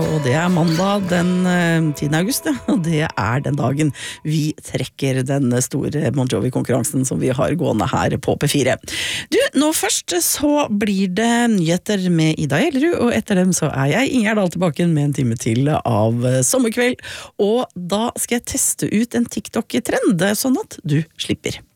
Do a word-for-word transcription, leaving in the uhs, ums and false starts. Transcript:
og det er mandag den eh, tiende august, og det er den dagen vi trekker den store Bon Jovi-konkurransen som vi har gående her på P fire. Du, nå først så blir det nyheter med Ida Gjellerud, og etter dem så er jeg Ingjerd Dahl tilbake med en time til av sommerkveld, og da skal jeg teste ut en TikTok-trend, sånn at du slipper.